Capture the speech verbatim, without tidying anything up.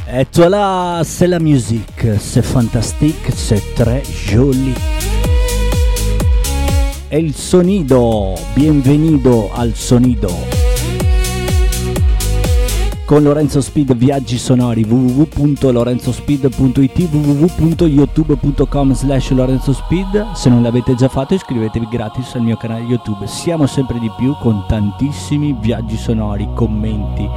Et voilà, c'est la musique, c'est fantastique, c'est très joli. El sonido, bienvenido al sonido. Con Lorenzo Speed, viaggi sonori, w w w punto lorenzo speed punto i t, w w w punto youtube punto com slash lorenzo speed. Se non l'avete già fatto, iscrivetevi gratis al mio canale YouTube. Siamo sempre di più con tantissimi viaggi sonori, commenti,